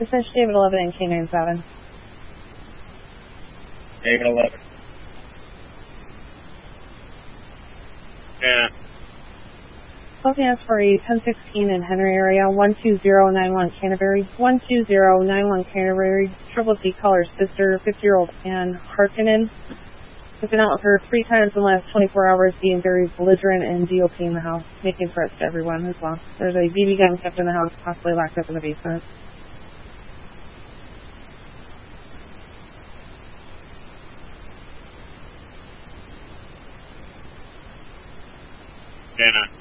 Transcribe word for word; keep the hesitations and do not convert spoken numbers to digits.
Dispatch David eleven and K nine seven. David eleven. Yeah. Closing us for a ten sixteen in Henry area, one two zero nine one Canterbury, one two zero nine one Canterbury, Triple C caller, sister, fifty-year-old Ann Harkonnen. I've been out with her three times in the last twenty-four hours, being very belligerent and D O P in the house, making threats to everyone as well. There's a B B gun kept in the house, possibly locked up in the basement. Dana.